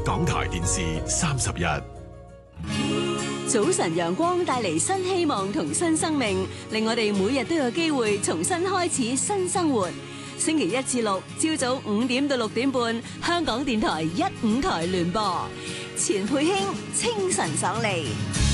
港台電視31。 早晨陽光帶嚟新希望同新生命，令我哋每日都有機會重新開始新生活。星期一至六朝早5點到6點半，香港電台15台聯播。錢佩卿清晨爽利。